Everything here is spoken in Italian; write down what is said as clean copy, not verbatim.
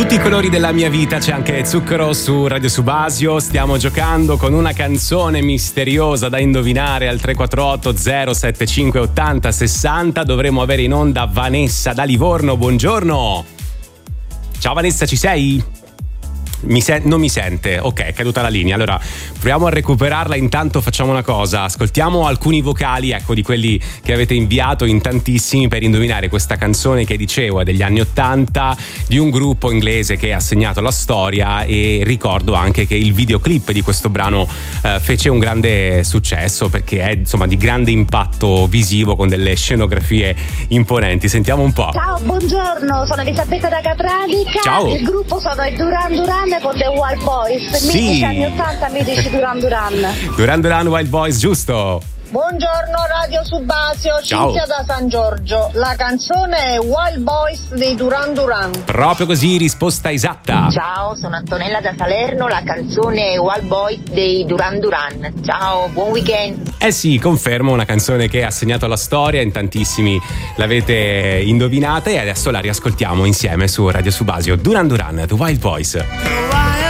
Tutti i colori della mia vita, c'è anche Zucchero su Radio Subasio. Stiamo giocando con una canzone misteriosa da indovinare al 348 075 80 60. Dovremo avere in onda Vanessa da Livorno. Buongiorno. Ciao Vanessa, ci sei? Non mi sente, ok, è caduta la linea. Allora proviamo a recuperarla. Intanto facciamo una cosa, ascoltiamo alcuni vocali, ecco, di quelli che avete inviato in tantissimi per indovinare questa canzone che dicevo è degli anni 80 di un gruppo inglese che ha segnato la storia. E ricordo anche che il videoclip di questo brano fece un grande successo, perché è insomma di grande impatto visivo con delle scenografie imponenti. Sentiamo un po'. Ciao, buongiorno, sono Elisabetta da Capranica. Ciao. Il gruppo sono i Duran Duran con The Wild Boys, Sì. mitici anni 80, mitici Duran Duran. Duran Duran, Wild Boys, giusto? Buongiorno Radio Subasio, Ciao. Cinzia da San Giorgio. La canzone è Wild Boys dei Duran Duran. Proprio così, risposta esatta. Ciao, sono Antonella da Salerno, la canzone è Wild Boys dei Duran Duran. Ciao, buon weekend. Eh sì, confermo, una canzone che ha segnato la storia, in tantissimi l'avete indovinata e adesso la riascoltiamo insieme su Radio Subasio. Duran Duran, The Wild Boys.